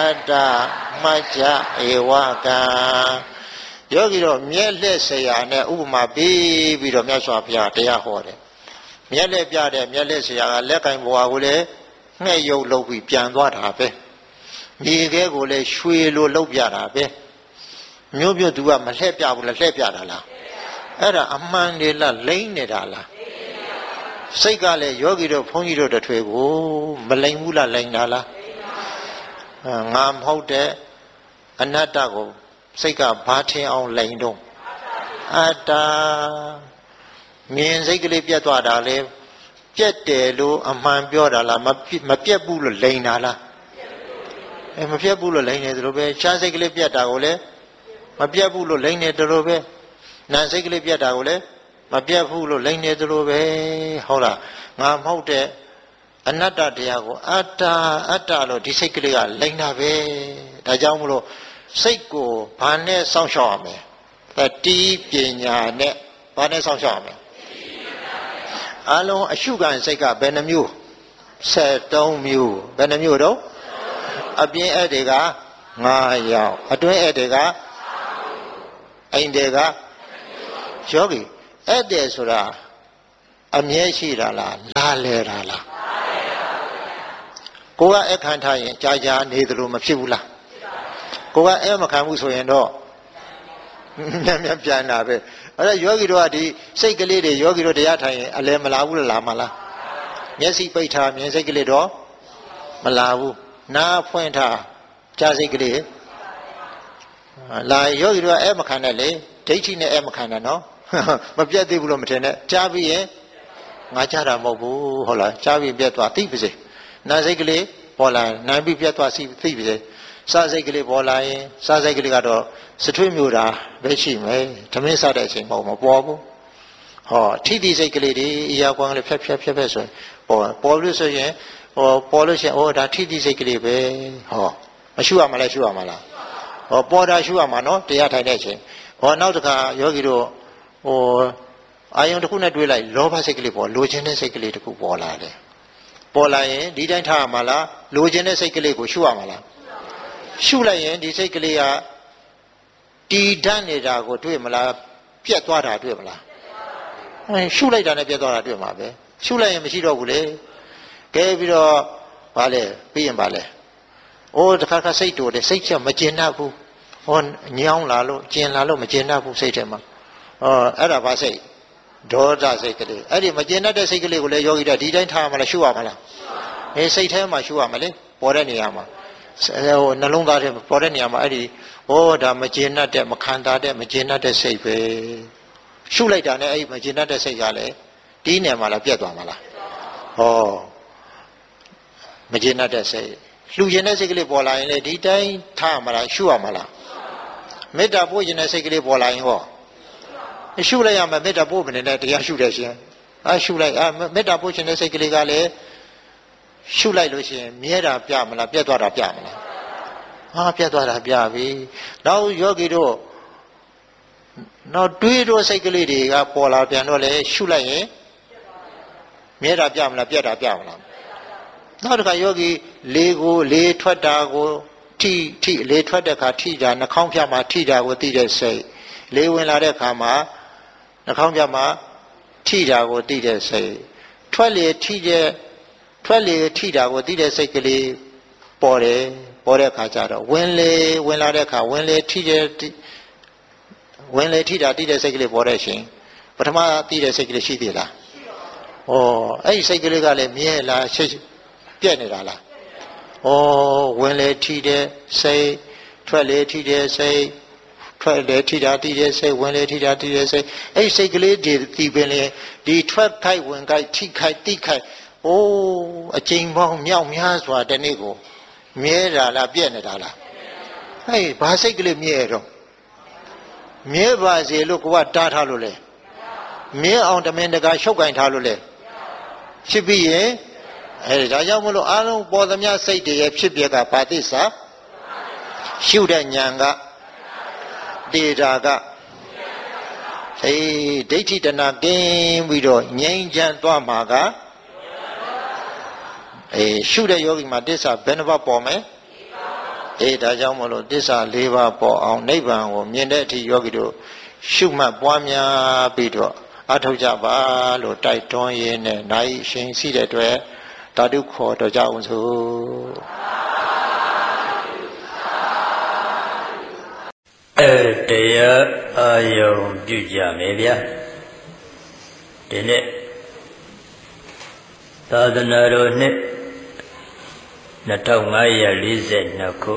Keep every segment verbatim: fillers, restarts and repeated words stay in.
atta maja ewaka yogi ro miele seya ne upama pi pi ro Myat Swa Bhuရားတရားဟောတယ်မြက်လက်ပြတဲ့မြက်လက်ဆရာကလက်ကင်ဘွားကိုလည်းငှဲ့ရုပ်လုပ်ပြီးပြန်သွားတာပဲမြေခဲကိုလည်းရွှေလိုလုပ်ပြတာပဲမျိုးပြသူကမလှည့်ပြဘူးလားလှည့်ပြတာလားအဲ့ဒါအမှန်လေလားလိမ့်နေတာလားစိတ်ကလည်းယောဂီတို့ဘုန်းကြီးတို့တထွေကိုမလိမ့်ဘူးလားလိမ့်တာလားငါမဟုတ်တဲ့အနတ္တကိုစိတ်ကဘာထင်အောင်လိမ့်တော့အတ္တမြင်စိတ်ကလေးပြတ်သွားတာလေပြတ်တယ်လို့အမှန်ပြောတာလားမမပြတ်ဘူးလို့လိန်တာလားအဲမပြတ်ဘူးလို့လိန်နေတယ်လို့ပဲရှားစိတ်ကလေးပြတ်တာကိုလည်းမပြတ်ဘူးလို့လိန်နေတယ်လို့ပဲနာစိတ်ကလေးပြတ်တာကိုလည်းမပြတ်ဘူးလို့လိန်နေတယ်လို့ပဲဟုတ်လားငါမဟုတ်တဲ့အနတ္တတရားကိုအတ္တအတ္တလို့ဒီစိတ်ကလေးကလိန်တာပဲဒါကြောင့်မလို့စိတ်ကိုဘာနဲ့စောင့်ရှောက်ရမလဲတတိပညာနဲ့ဘာနဲ့စောင့်ရှောက်ရမလဲအလုံးအရှုခံစိတ်ကဘယ်နှမျိုးဆယ်သုံးမျိုးဘယ်နှမျိုးတော့အပြင်းအဲ့တွေကငါးယောက်အတွင်းအဲ့တွေကအိမ်တွေကယောဂီအဲ့တဲ့ဆိုတာအမြဲရှိတာလားလာလဲတာလားကိုကအခန့်ထားရင်ကြာကြာနေသလိုမဖြစ်ဘူးလားကိုကအဲမခံဘူးဆိုရင်တော့မြတ်မြတ်ပြန်တာပဲအဲ့ဒါယောဂီတို့ကဒီစိတ်ကလေးတွေယောဂီတို့တရားထိုင်ရင်အလဲမလာဘူးလားမလားမျက်စိပိတ်ထားမြင်စိတ်ကလေးတော့မလာဘူးနားဖွင့်ထားကြားစိတ်ကလေးလာယောဂီတို့ကအဲမခံနဲ့လေဒိဋ္ဌိနဲ့အဲမခံနဲ့နော်မပြတ်သေးဘူးလို့မထင်နဲ့ကြားပြီးရင်ငါကြားတာမဟုတ်ဘူးဟုတ်လားကြားပြီးပြတ်သွားသိပါစေနားစိတ်ကလေးပေါ်လာနားပြီးပြတ်သွားသိသိပါစေစားစိတ်ကလေးပေါ်လာရင်စားစိတ်ကလေးကတော့စထွေးမျိုးတာပဲရှိမယ်ဓမင်းစားတဲ့အချိန်မဟုတ်မပေါ်ဘူးဟောထိတိစိတ်ကလေးတွေအရာကွမ်းလေးဖြတ်ဖြတ်ဖြတ်ဖြတ်ဆိုရင်ပေါ်ပေါ်လို့ဆိုရင်ဟောပေါ်လို့ရှိရင်ဩဒါထိတိစိတ်ကလေးပဲဟောမရှုရမလဲရှုရမလားဟောပေါ်တာရှုရမှာနော်တရားထိုင်တဲ့အချိန်ဟောနောက်တစ်ခါယောဂီတို့ဟိုအာယုံတစ်ခုနဲ့တွေးလိုက်လောဘစိတ်ကလေးပေါ်လိုချင်တဲ့စိတ်ကလေးတစ်ခုပေါ်လာတယ်ပေါ်လာရင်ဒီတိုင်းထားရမှာလားလိုချင်တဲ့စိတ်ကလေးကိုရှုရမှာလားရှုလိုက်ရင်ဒီစိတ်ကလေးကတည်တတ်နေတာကိုတွေ့မလားပြတ်သွားတာတွေ့မလားအဲရှုလိုက်တာနဲ့ပြတ်သွားတာတွေ့မှာပဲရှုလိုက်ရင်မရှိတော့ဘူးလေကဲပြီးတော့ဗာလဲပြီးရင်ဗာလဲအိုးတခါခါစိတ်တူတယ်စိတ်ချက်မကျင်တတ်ဘူးဟောညောင်းလာလို့ကျင်လာလို့မကျင်တတ်ဘူးစိတ်ထဲမှာဟောအဲ့ဒါဗာစိတ်ဒေါသစိတ်ကလေးအဲ့ဒီမကျင်တတ်တဲ့စိတ်ကလေးကိုလည်းယောဂီတာဒီတိုင်းထားရမလားရှုရမလားအဲစိတ်ထဲမှာရှုရမလဲပေါ်တဲ့နေရာမှာဟိုနှလုံးသားထဲပေါ်တဲ့နေရာမှာအဲ့ဒီဩဒါမကျေနပ်တဲ့မခံတာတဲ့မကျေနပ်တဲ့စိတ်ပဲရှုလိုက်တာနဲ့အဲ့ဒီမကျေနပ်တဲ့စိတ်ကလည်းတီးနေမှာလားပြတ်သွားမှာလားဟောမကျေနပ်တဲ့စိတ်လှူခြင်းတဲ့စိတ်ကလေးပေါ်လာရင်လေဒီတိုင်းထားမှာလားရှုရမှာလားမေတ္တာပို့ခြင်းတဲ့စိတ်ကလေးပေါ်လာရင်ဟောရှုလိုက်ရမယ်မေတ္တာပို့မနေတဲ့တရားရှုတဲ့ရှင်အဲရှုလိုက်အဲမေတ္တာပို့ခြင်းတဲ့စိတ်ကလေးကလည်းရှုလိုက်လို့ရှိရင်မြဲတာပြမလားပြတ်သွားတာပြမလားဟာပြတ်သွားတာပြပြီနောက်ယောဂီတို့နောက်တွေးတော့စိတ်ကလေးတွေကပေါ်လာပြန်တော့လေရှုလိုက်ရင်မြဲတာပြမလားပြတ်တာပြမလားနောက်တစ်ခါယောဂီလေကိုလေထွက်တာကိုထိထိလေထွက်တဲ့ခါထိတာနှာခေါင်းဖြတ်မှာထိတာကိုသိတဲ့စိတ်လေဝင်လာတဲ့ခါမှာနှာခေါင်းဖြတ်မှာထိတာကိုသိတဲ့စိတ်ထွက်လေထိတဲ့ထွက်လေထိတာကိုသိတဲ့စိတ်ကလေးပေါ်တယ်ပေါ်တဲ့ခါကျတော့ဝင်လေဝင်လာတဲ့ခါဝင်လေထိတဲ့ဝင်လေထိတာသိတဲ့စိတ်ကလေးပေါ်တဲ့ရှင်ပထမသိတဲ့စိတ်ကလေးရှိသေးလားဩအဲ့ဒီစိတ်ကလေးကလည်းမြဲလားရှိပြက်နေတာလားဩဝင်လေထိတဲ့စိတ်ထွက်လေထိတဲ့စိတ်ထွက်လေထိတာသိတဲ့စိတ်ဝင်လေထိတာသိတဲ့စိတ်အဲ့ဒီစိတ်ကလေးဒီဒီပင်လေဒီထွက်ခိုက်ဝင်ခိုက်ထိခိုက်တိခိုက်အိုးအချိန်ပေါင်းမြောက်များစွာတနေ့ကိုမြဲတာလားပြည့်နေတာလားဟဲ့ဘာစိတ်ကလေးမြဲတော့မြဲပါစေလို့ကိုကတားထားလို့လေမြဲအောင်တမင်တကာရှုပ်ကင်ထားလို့လေဖြစ်ပြီးရင်အဲဒါကြောင့်မလို့အားလုံးပေါ်သမျှစိတ်တွေရဲ့ဖြစ်ပြကဘာသစ္စာရှုတဲ့ဉာဏ်ကတေတာကအေးဒိဋ္ဌိတဏကင်းပြီးတော့ငြိမ်းချမ်းသွားမှာကအေးရှုတဲ့ယောဂီမှာတစ္ဆာဘယ်နှပါပေါ်မယ်အေးဒါကြောင့်မလို့သစ္စာ၄ပါးပေါ်အောင်နိဗ္ဗာန်ကိုမြင်တဲ့အထိယောဂီတို့ရှုမှတ်ပွားများပြီးတော့အထောက်ကြပါလို့တိုက်တွန်းရင်းနဲ့နိုင်ရှင်ရှိတဲ့အတွက်ဓာတုခေါ်တော်ကြအောင်ဆိုတရားအာယုံပြုကြမယ်ဗျာဒီနေ့သာသနာတော်နှစ်နှစ်ထောင်ငါးရာလေးဆယ်နှစ်ခု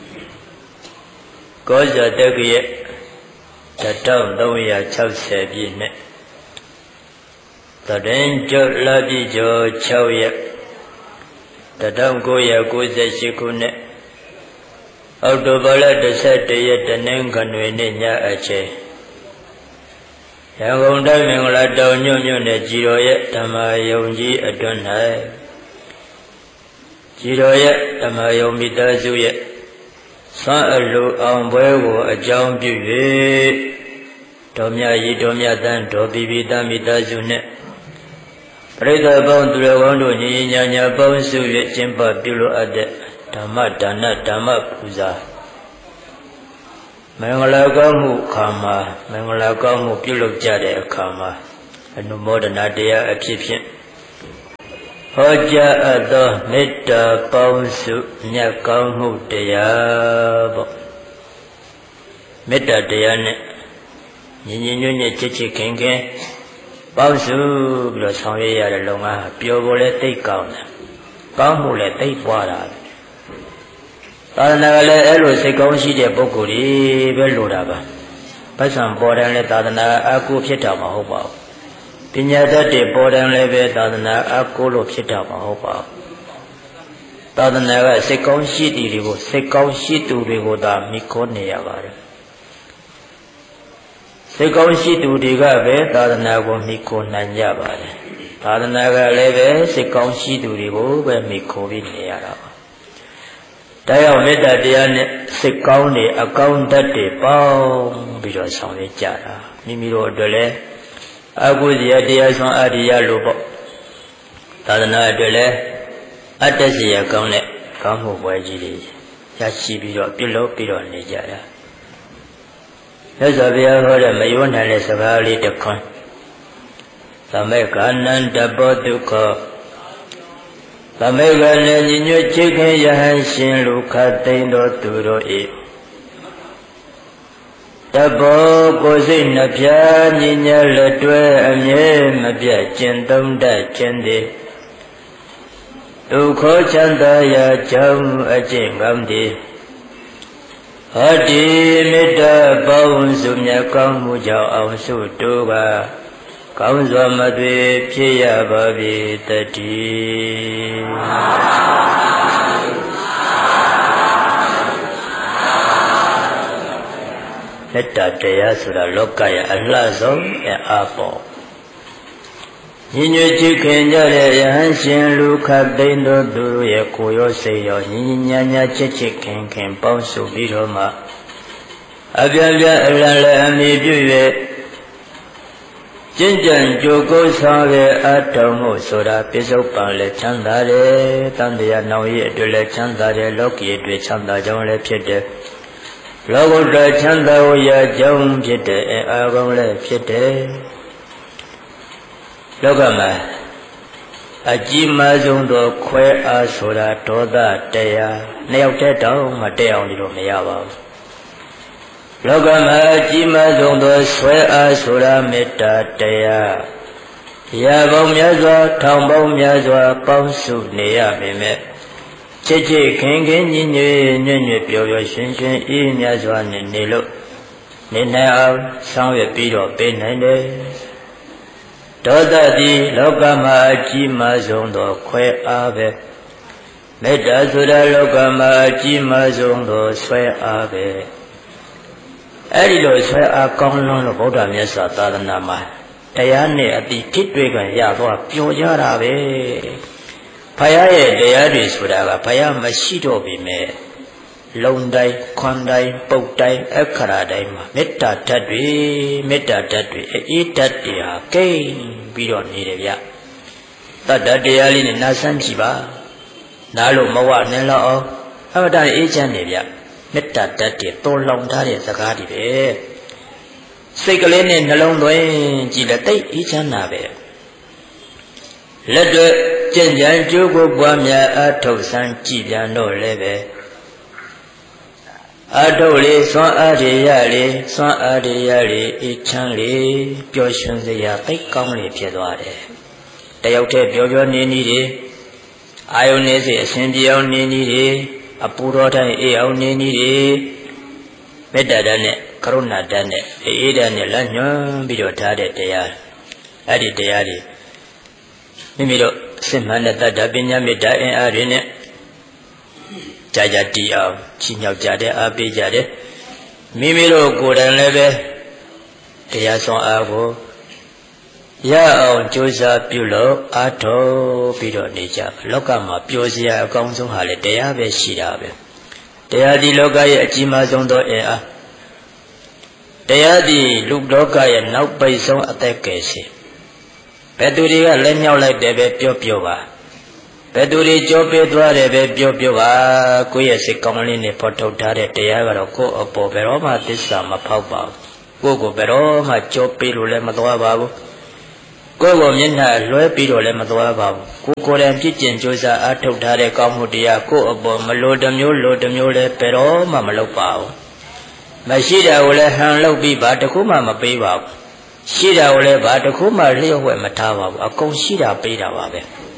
ကောဇာတက္ကရာတစ်ထောင်သုံးရာခြောက်ဆယ်ပြည့်နှစ်သတ္တင်ကျော်လာပြည့်ကျော်ခြောက်ရက်တစ်ထောင်ကိုးရာကိုးဆယ်ရှစ်ခုနှစ်အောက်တိုဘာလတစ်ဆက်တရက်တနင်္ဂနွေနေ့ညအချိန်ရန်ကုန်တိုင်းမင်္ဂလာတောင်ညွန့်မြို့နယ်ကြည်တော်ရဲ့ဓမ္မယုံကြီးအတွင်း၌ကြည်တော်ရဲ့ဓမ္မယုံမိသားစုရဲ့ဆွမ်းအလိုအောင်ပွဲကိုအကြောင်းပြု၍တော်မြတ်ကြီးတော်မြတ်တန်တော်ပြည်ပြည်သားမိသားစုနှင့်ပရိသတ်ပေါင်းသူတော်ကောင်းတို့ညီညီညာညာပေါင်းစု၍ကျင်းပပြုလို့အပ်တဲ့ဓမ္မဒါနဓမ္မပူဇာမင်္ဂလာကောင်းမှုအခါမှာမင်္ဂလာကောင်းမှုပြုလုပ်ကြတဲ့အခါမှာအနုမောဒနာတရားအဖြစ်ဖြင့်ဟောကြားအပ်သောမေတ္တာပေါင်းစုမြတ်ကောင်းမှုတရားပေါ့မေတ္တာတရားနဲ့ညီညီညွတ်ညွတ်ချစ်ချစ်ခင်ခင်ပေါင်းစုပြီးတော့ဆောင်ရွက်ရတဲ့လုပ်ငန်းဟာပျော်ဖို့လည်းသိကောင်းတယ်ကောင်းမှုလည်းသိပွားတာသာသနာကလည်းအဲ့လိုစိတ်ကောင်းရှိတဲ့ပုဂ္ဂိုလ်တွေပဲလိုတာပါပတ်စံပေါ်တယ်လည်းသာသနာအကူဖြစ်တာမဟုတ်ပါဘူးပညာတတ်တဲ့ပေါ်တယ်လည်းပဲသာသနာအကူလို့ဖြစ်တာမဟုတ်ပါဘူးသာသနာကစိတ်ကောင်းရှိသူတွေကိုစိတ်ကောင်းရှိသူတွေကိုသာမိခိုးနေရပါတယ်စိတ်ကောင်းရှိသူတွေကပဲသာသနာကိုမိခိုးနိုင်ကြပါတယ်သာသနာကလည်းပဲစိတ်ကောင်းရှိသူတွေကိုပဲမိခိုးပြီးနေရတာပါတရားမေတ္တာတရားနဲ့စိတ်ကောင်းတွေအကောင်းတတ်တွေပေါင်းပြီးတော့ဆောင်ရွက်ကြတာမိမိတို့အတွက်လည်းအကုသိုလ်တရားဆောင်အရိယလို့ပေါ့သာသနာအတွက်လည်းအတ္တစီရကောင်းတဲ့ကောင်းမှုပွဲကြီးတွေရရှိပြီးတော့ပြုလုပ်ပြီးတော့နေကြတာမြတ်စွာဘုရားဟောတဲ့မယောနိုင်တဲ့စကားလေးတစ်ခွန်းသမေကနန္တဘောဒုက္ခသမေကလည်းညီညွတ်ချစ်ခင်ယဟန်ရှင်လူခသိမ့်တော်သူတို့၏တဘောကိုယ်စိတ်နှပြညီညွတ်လက်တွဲအမြဲမပြတ်ကျင့်သုံးတတ်ခြင်းသည်ဒုက္ခချမ်းသာရာကြောင့်အကျင့်ကောင်းသည်ဟောဒီမေတ္တာပေါင်းစုမြတ်ကောင်းမှုကြောင့်အောင်စုတို့ကကောင်းစွာမသွေဖြစ်ရပါပြီတည်းမေတ္တာတရားဆိုတာလောကရဲ့အလှဆုံးအားပေါ့ညီညွတ်ချစ်ခင်ကြတဲ့ယဟန်ရှင်လူခသိမ့်တို့သူရဲ့ကိုယ်ရောစိတ်ရောညီညီညာညာချစ်ချစ်ခင်ခင်ပေါင်းစုပြီးတော့မှအပြပြအလံလည်းအမိပြု၍ကျင့်ကြံကြိုးကိုးဆောင်တဲ့အထုံမှုဆိုတာပြစ္ဆုတ်ပံလည်းချမ်းသာတယ်တန်တရားနောင်ရည်အတွက်လည်းချမ်းသာတယ်လောကီအတွက်ချမ်းသာကြောင်းလည်းဖြစ်တယ်လောကုတ္တရာချမ်းသာဝရာကြောင်းဖြစ်တယ်အာကောင်းလည်းဖြစ်တယ်လောကမှာအကြီးမားဆုံးသောခွဲအားဆိုတာဒေါသတရားနှစ်ယောက်တည်းတောင်မတည့်အောင်လို့မရပါဘူးလောကမှာအကြီးမားဆုံးသောဆွဲအားဆိုတာမေတ္တာတရားရာပေါင်းများစွာထောင်ပေါင်းများစွာပေါင်းစုနေရပေမဲ့ချစ်ချစ်ခင်ခင်ညီညွတ်ညွတ်ညွတ်ပျော်ပျော်ရွှင်ရွှင်အေးများစွာနဲ့နေလို့နေနိုင်အောင်ဆောင်ရွက်ပြီးတော့ပေးနိုင်တယ်ဒေါသသည်လောကမှာအကြီးမားဆုံးသောခွဲအားပဲမေတ္တာဆိုတာလောကမှာအကြီးမားဆုံးသောဆွဲအားပဲအဲ့ဒီလိုဆွဲအားကောင်းလွန်းလို့ဗုဒ္ဓမြတ်စွာသာသနာမှာတရားနဲ့အတိထိတွေ့ကရသွားပျော်ကြတာပဲဖယားရဲ့တရားတွေဆိုတာကဖယားမရှိတော့ပြီမဲ့လုံတိုင်းခွန်တိုင်းပုတ်တိုင်းအခရာတိုင်းမှာမေတ္တာဓာတ်တွေမေတ္တာဓာတ်တွေအေးဓာတ်တွေဟာကိန်းပြီးတော့နေတယ်ဗျတတ္တတရားလေးနဲ့နာဆန်းကြည့်ပါနားလို့မဝနဲ့လောက်အောင်အမတန်အေးချမ်းနေဗျမေတ္တာတတ်တဲ့တော်လောင်ထားတဲ့စကားတွေပဲစိတ်ကလေးနဲ့နှလုံးသွင်းကြည့်လက်သိအေးချမ်းတာပဲလက်တွေ့ကြင်ကြံကြိုးကိုပွားများအထုတ်ဆန်းကြည်ပြန်တော့လည်းပဲအထုတ်လေးစွမ်းအားရရလေးစွမ်းအားရရလေးအေးချမ်းလေးပျော်ရွှင်စရာသိကောင်းလေးဖြစ်သွားတယ်တယောက်တည်းပျော်ပျော်နေနေတယ်အာယုန်နေစေအစဉ်ပြေအောင်နေနေတယ်အပူတော်တိုင်းအေးအောင်နေနေတယ်မေတ္တာဓာတ်နဲ့ကရုဏာဓာတ်နဲ့အေးဓာတ်နဲ့လမ်းညွှန်ပြီးတော့ထားတဲ့တရားအဲ့ဒီတရားတွေမိမိတို့စစ်မှန်တဲ့တတ္တပညာမေတ္တာအင်အားတွေနဲ့ကြာကြာတည်အောင်ချီးမြှောက်ကြတဲ့အားပေးကြတဲ့မိမိတို့ကိုယ်တိုင်လည်းပဲတရားဆောင်အားကိုရအောင်ကြိုးစားပြုလို့အားထုတ်ပြီးတော့နေကြလောကမှာပျော်စရာအကောင်းဆုံးဟာလေတရားပဲရှိတာပဲတရားဒီလောကရဲ့အကြီးမားဆုံးသောအင်အားတရားဒီလူလောကရဲ့နောက်ပိတ်ဆုံးအသက်ကယ်စီဘယ်သူတွေကလက်မြောက်လိုက်တယ်ပဲပြောပြောပါဘယ်သူတွေကြောပေးသွားတယ်ပဲပြောပြောပါကိုယ့်ရဲ့စိတ်ကောင်းလေးနဲ့ဖော်ထုတ်ထားတဲ့တရားကတော့ကိုယ့်အပေါ်ဘယ်တော့မှသစ္စာမဖောက်ပါဘူးကိုယ့်ကိုဘယ်တော့မှကြောပေးလို့လည်းမသွားပါဘူးကိုယ့်ကိုမျက်နှာလွှဲပြီးတော့လည်းမသွားပါဘူးကိုယ်ကိုယ်တိုင်ပြည့်ကျင်ကြိုးစားအားထုတ်ထားတဲ့ကောင်းမှုတရားကိုယ့်အပေါ်မလိုတစ်မျိုးလိုတစ်မျိုးလည်းဘယ်တော့မှမလုပ်ပါဘူးမရှိတာကိုလည်းဟန်လုပ်ပြီးဘာတစ်ခုမှမပေးပါဘူးရှိတာကိုလည်းဘာတစ်ခုမှလျှော့ဝှက်မထားပါဘူးအကုန်ရှိတာပေးတာပါပဲ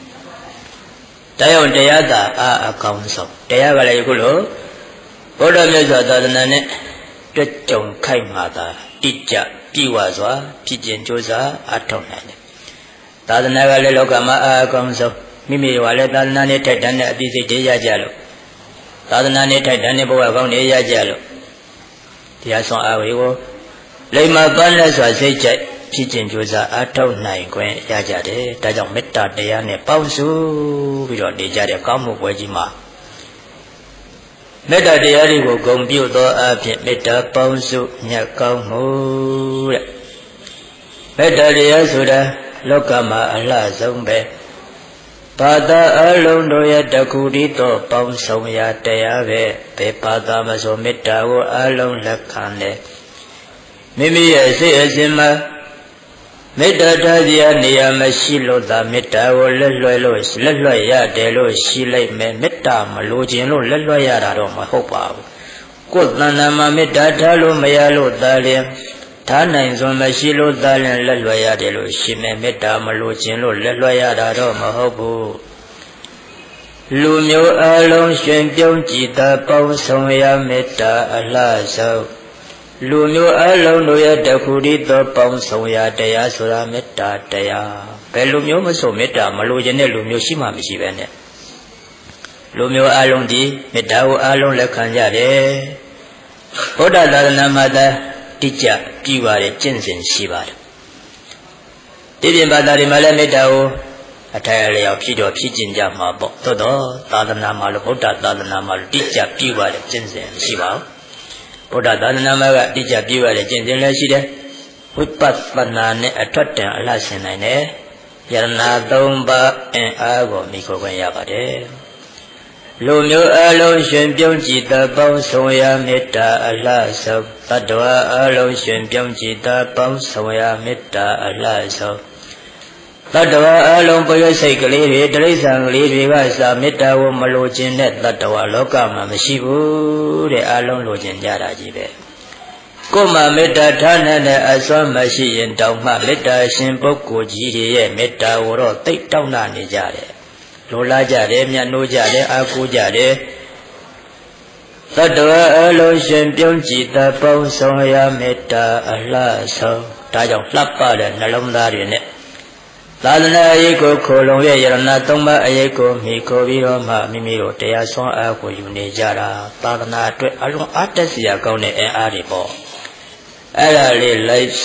တရားတရားသာအားအကောင်းဆုံးတရားကလည်းခုလိုဘုရားမြတ်စွာသာသနာနဲ့တွေ့ကြုံခိုက်မှသာတိကျပြည့်ဝစွာဖြစ်ကျင်ကြိုးစားအားထုတ်နိုင်တယ်သာသနာကလည်းလောကမှာအားအကောင်းဆုံးမိမိတို့ကလည်းသာသနာနဲ့ထိုက်တန်တဲ့အသိစိတ်တွေရကြလို့သာသနာနဲ့ထိုက်တန်တဲ့ဘဝကောင်းတွေရကြလို့တရားဆောင်အားဝေကိုလိမ္မာပန်းလက်စွာစိတ်ကြိုက်ဖြစ်ကျင်ကြိုးစားအားထုတ်နိုင်ခွင့်ရကြတယ်ဒါကြောင့်မေတ္တာတရားနဲ့ပေါင်းစုပြီးတော့နေကြတဲ့ကောင်းမှုပွဲကြီးမှာမေတ္တာတရားတွေကိုဂုဏ်ပြုသောအဖြစ်မေတ္တာပေါင်းစုညတ်ကောင်းမှုတဲ့မေတ္တာတရားဆိုတာလောကမှာအလှဆုံးပဲဘာသာအလုံးတို့ရဲ့တခုတည်းသောပေါင်းဆောင်ရာတရားပဲဘယ်ဘာသာမဆိုမေတ္တာကိုအလုံးလက်ခံတယ်မိမိရဲ့စိတ်အစဉ်မှာမေတ္တာထားစရာနေရာမရှိလို့သာမေတ္တာကိုလက်လွှဲလို့လက်လွှဲရတယ်လို့ရှိလိုက်မယ်မေတ္တာမလိုခြင်းလို့လက်လွှဲရတာတော့မဟုတ်ပါဘူးကိုယ်တဏ္ဍာမှာမေတ္တာထားလို့မရလို့သာလျှင်ထားနိုင်စွမ်းမရှိလို့သာလျှင်လက်လွှဲရတယ်လို့ရှိမယ်မေတ္တာမလိုခြင်းလို့လက်လွှဲရတာတော့မဟုတ်ဘူးလူမျိုးအလုံးရှင်ပြုံးကြည်သာပေါင်းဆောင်ရမေတ္တာအလှဆုံးလူမျိုးအလုံးတို့ရဲ့တခုတည်းသောပေါင်းဆောင်ရာတရားဆိုတာမေတ္တာတရားဘယ်လူမျိုးမဆိုမေတ္တာမလိုချင်တဲ့လူမျိုးရှိမှမရှိပဲနဲ့လူမျိုးအလုံးဒီမေတ္တာကိုအလုံးလက်ခံကြတယ်ဘုရားသာသနာမှာတိကျပြည့်ဝတဲ့ကျင့်စဉ်ရှိပါတယ်ဒီပြင်ဘာသာတွေမှာလည်းမေတ္တာကိုအထိုင်အလျောက်ဖြစ်တော့ဖြစ်ကျင်ကြမှာပေါ့သို့တော့သာသနာမှာလို့ဘုရားသာသနာမှာလို့တိကျပြည့်ဝတဲ့ကျင့်စဉ်ရှိပါဘူးဘုရားသာသနာမှာကတိကျပြည့်ဝတဲ့ကျင့်စဉ်လည်းရှိတယ်ဝိပဿနာနဲ့အထွတ်တန်အလှဆင်နိုင်တယ်ယရဏသုံးပါးအင်အားကိုမိခိုခွင့်ရပါတယ်လူမျိုးအလုံးရှင်ပြုံးကြည်သာပေါင်းဆောင်ရမေတ္တာအလှဆုံးတတ္တဝါအလုံးရှင်ပြုံးကြည်သာပေါင်းဆောင်ရမေတ္တာအလှဆုံးတတ္တဝါအလုံးပရိစိတ်ကလေးတွေတိရစ္ဆာန်ကလေးတွေကစာမေတ္တာကိုမလိုချင်တဲ့တတ္တဝါလောကမှာမရှိဘူးတဲ့အလုံးလိုချင်ကြတာကြီးပဲကိုယ်မှာမေတ္တာထားတဲ့အစွမ်းမရှိရင်တောင်မှမေတ္တာရှင်ပုဂ္ဂိုလ်ကြီးတွေရဲ့မေတ္တာကိုတော့သိတောင်းတနေကြတယ်လိုလားကြတယ်မြတ်နိုးကြတယ်အားကိုးကြတယ်တတ္တဝါအလုံးရှင်ပြုံးကြည်သာပေါင်းဆောင်ရမေတ္တာအလှဆုံးဒါကြောင့်လှပတဲ့နှလုံးသားတွေနဲ့သာသနာ့ရေးကိုခိုလုံရဲ့ယရဏသုံးပါးအရေးကိုမိခိုပြီးတော့မှမိမိတို့တရားဆွမ်းအားကိုယူနေကြတာသာသနာအတွက်အလုံးအားတက်စရာကောင်းတဲ့အင်အားတွေပေါ့အဲ့ဒါလေးလိုက်